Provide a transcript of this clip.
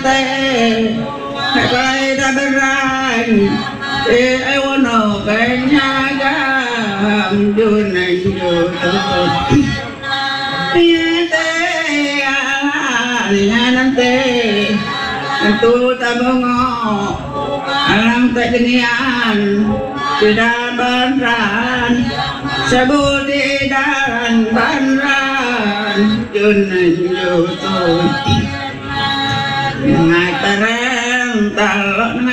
tê cái ta bên ran ê ai wanna know cái nhà ga du này du tê nhà nam tê tu ta ngõ alam kejenian tidak beran sebudi dan beran junjung ngài ta rang ta lợn